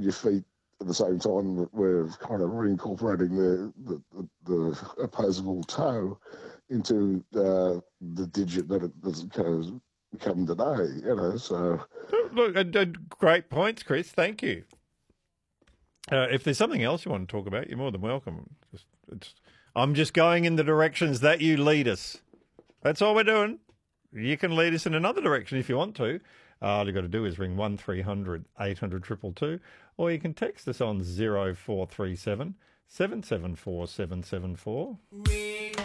your feet at the same time that we're kind of reincorporating the opposable toe into the digit that's kind of become today, So Look, great points, Chris. Thank you. If there's something else you want to talk about, you're more than welcome. I'm just going in the directions that you lead us. That's all we're doing. You can lead us in another direction if you want to. All you've got to do is ring 1300 800 222, or you can text us on 0437 774 774.